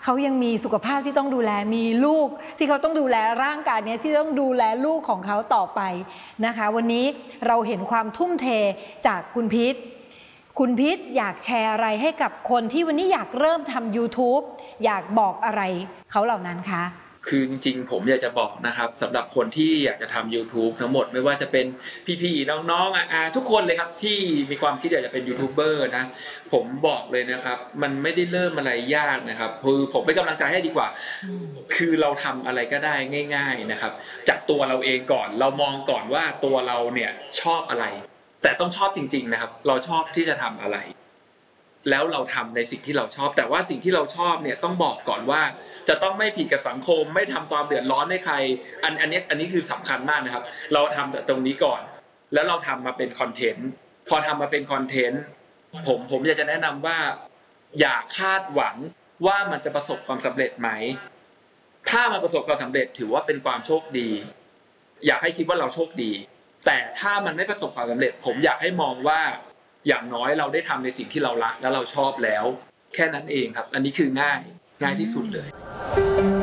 เขายังมีสุขภาพที่ต้องดูแลมีลูกที่เขาต้องดูแลร่างกายนี้ที่ต้องดูแลลูกของเขาต่อไปนะคะวันนี้เราเห็นความทุ่มเทจากคุณพิษอยากแชร์อะไรให้กับคนที่วันนี้อยากเริ่มทำ YouTube อยากบอกอะไรเขาเหล่านั้นคะคือจริงๆผมอยากจะบอกนะครับสำหรับคนที่อยากจะทำ YouTube ทั้งหมดไม่ว่าจะเป็นพี่ๆน้องๆทุกคนเลยครับที่มีความคิดอยากจะเป็นยูทูบเบอร์นะผมบอกเลยนะครับมันไม่ได้เริ่มอะไรยากนะครับคือผมเป็นกำลังใจให้ดีกว่าคือเราทำอะไรก็ได้ง่ายๆนะครับจากตัวเราเองก่อนเรามองก่อนว่าตัวเราเนี่ยชอบอะไรแต่ต้องชอบจริงๆนะครับเราชอบที่จะทำอะไรแล้วเราทำในสิ่งที่เราชอบแต่ว่าสิ่งที่เราชอบเนี่ยต้องบอกก่อนว่าจะต้องไม่ผิดกับสังคมไม่ทำความเดือดร้อนให้ใครอันนี้คือสำคัญมากนะครับเราทำตรงนี้ก่อนแล้วเราทำมาเป็นคอนเทนต์พอทำมาเป็นคอนเทนต์ผมอยากจะแนะนำว่าอย่าคาดหวังว่ามันจะประสบความสำเร็จไหมถ้ามันประสบความสำเร็จถือว่าเป็นความโชคดีอยากให้คิดว่าเราโชคดีแต่ถ้ามันไม่ประสบความสำเร็จผมอยากให้มองว่าอย่างน้อยเราได้ทำในสิ่งที่เรารักและเราชอบแล้วแค่นั้นเองครับอันนี้คือง่ายที่สุดเลย